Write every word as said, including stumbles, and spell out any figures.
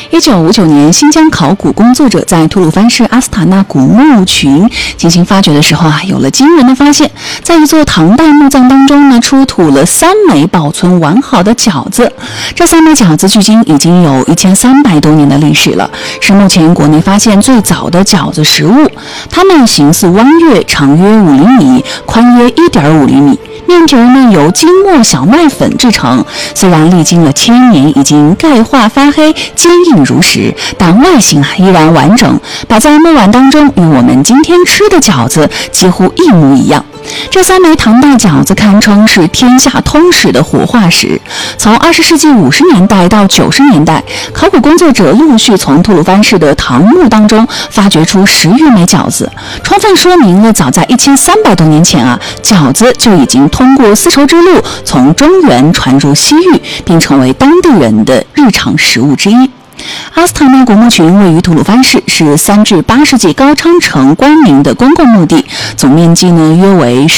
一九五九年，新疆考古工作者在吐鲁番市阿斯塔纳古墓群进行发掘的时候啊，有了惊人的发现，在一座唐代墓葬当中呢，出土了三枚保存完好的饺子。这三枚饺子距今已经有一千三百多年的历史了，是目前国内发现最早的饺子食物。它们形似弯月，长约五厘米，宽约一点五厘米。面皮呢由精磨小麦粉制成，虽然历经了千年，已经钙化发黑，坚硬如石，但外形啊依然完整，摆在木碗当中，与我们今天吃的饺子几乎一模一样。这三枚唐代饺子堪称是天下通史的活化石。从二十世纪五十年代到九十年代，考古工作者陆续从吐鲁番市的唐墓当中发掘出十余枚饺子，充分说明了早在一千三百多年前啊，饺子就已经通过丝绸之路从中原传入西域，并成为当地人的日常食物之一。阿斯塔纳古墓群位于吐鲁番市，是三至八世纪高昌城官民的公共墓地，总面积呢约为